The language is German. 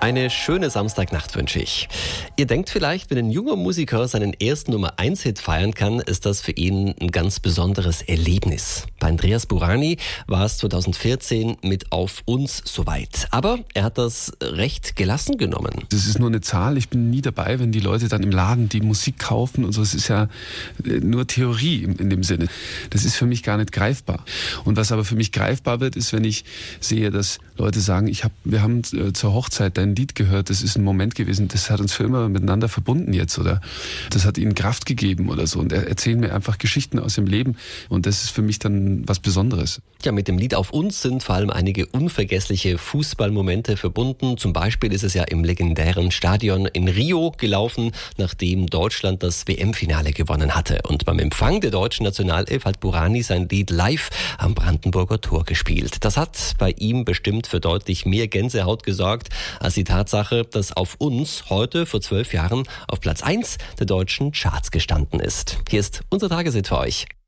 Eine schöne Samstagnacht wünsche ich. Ihr denkt vielleicht, wenn ein junger Musiker seinen ersten Nummer-1-Hit feiern kann, ist das für ihn ein ganz besonderes Erlebnis. Bei Andreas Burani war es 2014 mit Auf uns soweit. Aber er hat das recht gelassen genommen. Das ist nur eine Zahl. Ich bin nie dabei, wenn die Leute dann im Laden die Musik kaufen und so. Es ist ja nur Theorie in dem Sinne. Das ist für mich gar nicht greifbar. Und was aber für mich greifbar wird, ist, wenn ich sehe, dass Leute sagen, wir haben zur Hochzeit dein Lied gehört, das ist ein Moment gewesen, das hat uns für immer miteinander verbunden jetzt, oder das hat ihnen Kraft gegeben oder so, und erzählen mir einfach Geschichten aus dem Leben, und das ist für mich dann was Besonderes. Ja, mit dem Lied Auf uns sind vor allem einige unvergessliche Fußballmomente verbunden. Zum Beispiel ist es ja im legendären Stadion in Rio gelaufen, nachdem Deutschland das WM-Finale gewonnen hatte. Und beim Empfang der deutschen Nationalelf hat Burani sein Lied live am Brandenburger Tor gespielt. Das hat bei ihm bestimmt für deutlich mehr Gänsehaut gesorgt als die Tatsache, dass Auf uns heute vor 12 Jahren auf Platz 1 der deutschen Charts gestanden ist. Hier ist unser Tageshit für euch.